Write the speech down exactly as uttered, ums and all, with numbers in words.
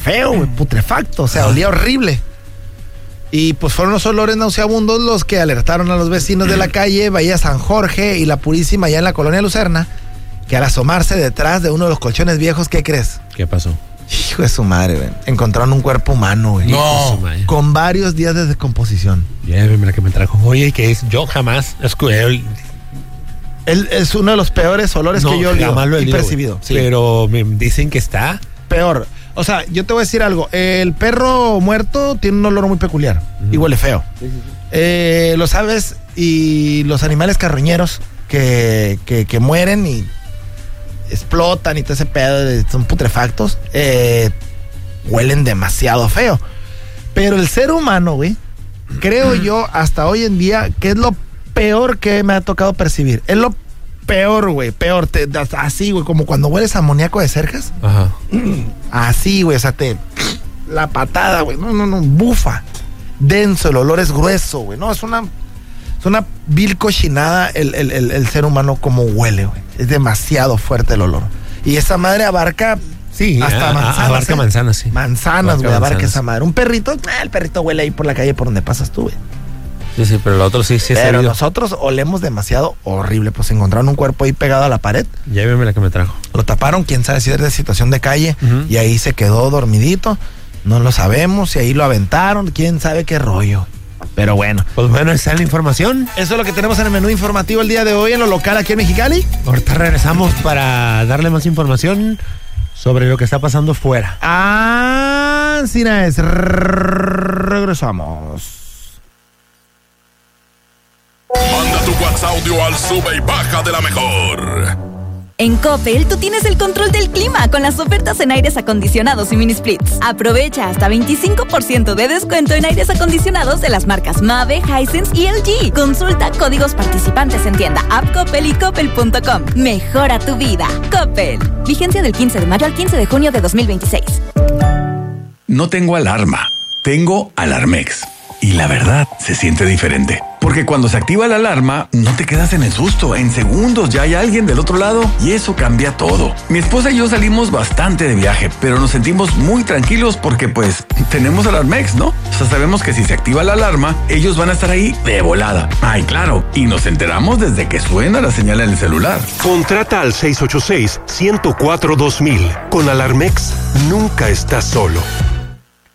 feo, güey, putrefacto, o sea, olía horrible. Y pues fueron los olores nauseabundos los que alertaron a los vecinos de la calle Bahía San Jorge y La Purísima, allá en la colonia Lucerna, que al asomarse detrás de uno de los colchones viejos, ¿qué crees? ¿Qué pasó? Hijo de su madre, güey. Encontraron un cuerpo humano, güey. No. Con varios días de descomposición. Lléveme la que me trajo. Oye, ¿qué es? Yo jamás escuché. Él es uno de los peores olores no, que yo jamás lo he y percibido. Sí. Pero me dicen que está peor. O sea, yo te voy a decir algo. El perro muerto tiene un olor muy peculiar uh-huh. y huele feo. Sí, sí, sí. Eh, los aves y los animales carroñeros que, que, que mueren y explotan y todo ese pedo, son putrefactos, eh, huelen demasiado feo. Pero el ser humano, güey, creo yo hasta hoy en día que es lo peor que me ha tocado percibir. Es lo peor, güey, peor. Te, así, güey, como cuando hueles amoníaco de cercas. Ajá. Así, güey, o sea, te... La patada, güey, no, no, no, bufa. Denso, el olor es grueso, güey. No, es una... Es una vil cochinada el, el, el, el ser humano como huele, güey. Es demasiado fuerte el olor. Y esa madre abarca... Sí, hasta a, manzanas. Abarca ¿eh? manzanas, sí. Manzanas, güey, abarca, abarca esa madre. Un perrito, ah, el perrito huele ahí por la calle por donde pasas tú, güey. Sí, sí, pero el otro sí, sí es Pero sabido. Nosotros olemos demasiado horrible. Pues encontraron un cuerpo ahí pegado a la pared. Lléveme la que me trajo. Lo taparon, quién sabe si es de situación de calle. Uh-huh. Y ahí se quedó dormidito. No lo sabemos. Y ahí lo aventaron. Quién sabe qué rollo. Pero bueno. Pues bueno, esa es la información. Eso es lo que tenemos en el menú informativo el día de hoy en lo local aquí en Mexicali. Ahorita regresamos para darle más información sobre lo que está pasando fuera. Ah, sí, es. Regresamos. Manda tu WhatsApp audio al sube y baja de la mejor. En Coppel, tú tienes el control del clima con las ofertas en aires acondicionados y mini splits. Aprovecha hasta veinticinco por ciento de descuento en aires acondicionados de las marcas Mave, Hisense y L G. Consulta códigos participantes en tienda, app Coppel y coppel punto com. Mejora tu vida. Coppel. Vigencia del quince de mayo al quince de junio de dos mil veintiséis. No tengo alarma, tengo Alarmex. Y la verdad, se siente diferente. Porque cuando se activa la alarma, no te quedas en el susto. En segundos ya hay alguien del otro lado y eso cambia todo. Mi esposa y yo salimos bastante de viaje, pero nos sentimos muy tranquilos porque pues tenemos Alarmex, ¿no? O sea, sabemos que si se activa la alarma, ellos van a estar ahí de volada. Ay, claro. Y nos enteramos desde que suena la señal en el celular. Contrata al seis ocho seis, uno cero cuatro, dos mil. Con Alarmex, nunca estás solo.